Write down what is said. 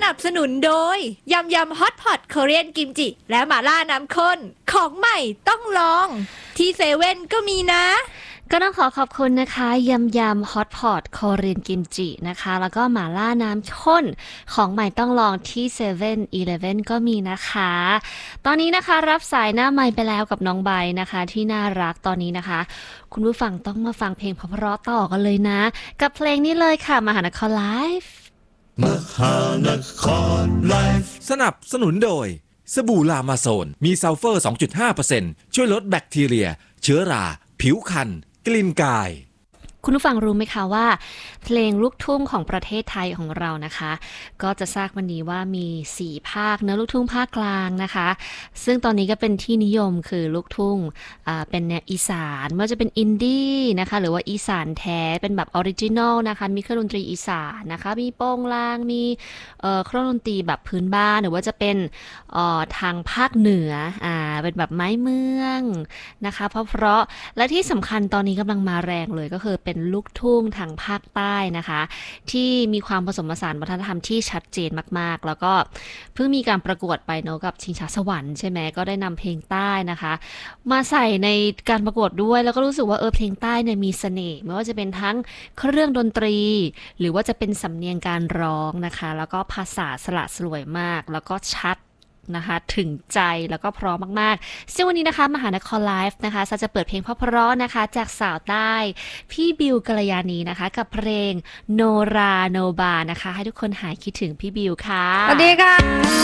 นับสนุนโดยยำยำฮอตพอตเกาหลีกิมจิและหม่าล่าน้ำข้นของใหม่ต้องลองที่เซเว่นก็มีนะก็ต้องขอบคุณนะคะยำยำฮอตพอตคอเรียนกิมจินะคะแล้วก็หม่าล่าน้ำข้นของใหม่ต้องลองที่เซเว่นอีเลฟเว่นก็มีนะคะตอนนี้นะคะรับสายหน้าไมค์ไปแล้วกับน้องใบนะคะที่น่ารักตอนนี้นะคะคุณผู้ฟังต้องมาฟังเพลงเพราะๆต่อกันเลยนะกับเพลงนี้เลยค่ะมหานครไลฟ์มหานครไลฟ์สนับสนุนโดยสบู่ลามาโซนมีซัลเฟอร์ 2.5% ช่วยลดแบคทีเรียเชื้อราผิวคันกลิ่นกายคุณผู้ฟังรู้ไหมคะว่าเพลงลูกทุ่งของประเทศไทยของเรานะคะก็จะทราบวันนี้ว่ามี4ภาคเนื้อลูกทุ่งภาคกลางนะคะซึ่งตอนนี้ก็เป็นที่นิยมคือลูกทุ่งเป็นแนวอีสานไม่ว่าจะเป็นอินดี้นะคะหรือว่าอีสานแท้เป็นแบบออริจินอลนะคะมีเครื่องดนตรีอีสานนะคะมีโป้งลางมีเครื่องดนตรีแบบพื้นบ้านหรือว่าจะเป็นทางภาคเหนือเป็นแบบไม้เมืองนะคะเพราะและที่สำคัญตอนนี้กำลังมาแรงเลยก็คือเป็นลูกทุ่งทางภาคใต้นะคะที่มีความผสมผสานวัฒนธรรมที่ชัดเจนมากๆแล้วก็เพิ่งมีการประกวดไปเนาะกับชิงช้าสวรรค์ใช่ไหมก็ได้นำเพลงใต้นะคะมาใส่ในการประกวดด้วยแล้วก็รู้สึกว่าเพลงใต้เนี่ยมีเสน่ห์ไม่ว่าจะเป็นทั้งเครื่องดนตรีหรือว่าจะเป็นสำเนียงการร้องนะคะแล้วก็ภาษาสละสลวยมากแล้วก็ชัดนะคะถึงใจแล้วก็เพราะมากๆซึ่งวันนี้นะคะมหานครไลฟ์นะคะจะเปิดเพลงเพราะๆนะคะจากสาวใต้พี่บิวกัลยาณีนะคะกับเพลงโนราโนบานะคะให้ทุกคนหายคิดถึงพี่บิวค่ะสวัสดีค่ะ